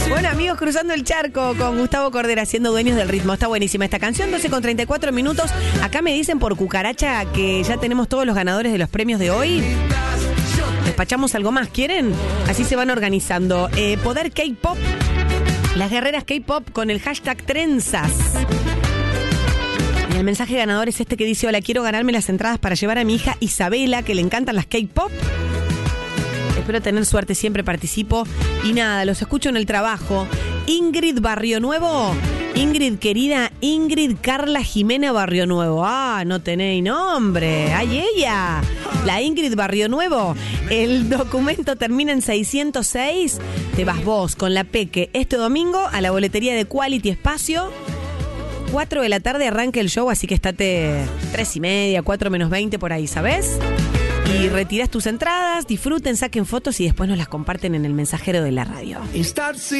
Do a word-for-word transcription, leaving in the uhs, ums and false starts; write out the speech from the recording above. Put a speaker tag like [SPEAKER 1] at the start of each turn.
[SPEAKER 1] Bueno, amigos, cruzando el charco con Gustavo Cordera, siendo dueños del ritmo. Está buenísima esta canción, doce con treinta y cuatro minutos. Acá me dicen por cucaracha que ya tenemos todos los ganadores de los premios de hoy. Despachamos algo más, ¿quieren? Así se van organizando. Eh, Poder K-Pop. Las guerreras K-Pop con el hashtag trenzas. Y el mensaje ganador es este que dice: hola, quiero ganarme las entradas para llevar a mi hija Isabela, que le encantan las K-Pop. Espero tener suerte, siempre participo. Y nada, los escucho en el trabajo. Ingrid Barrio Nuevo. Ingrid, querida Ingrid Carla Jimena Barrio Nuevo. Ah, no tenéis nombre. ¡Ay, ella! La Ingrid Barrio Nuevo. El documento termina en seiscientos seis. Te vas vos con la Peque este domingo a la boletería de Quality Espacio. cuatro de la tarde arranca el show, así que estate tres y media, cuatro menos veinte por ahí, ¿sabes? Y retirás tus entradas, disfruten, saquen fotos y después nos las comparten en el mensajero de la radio.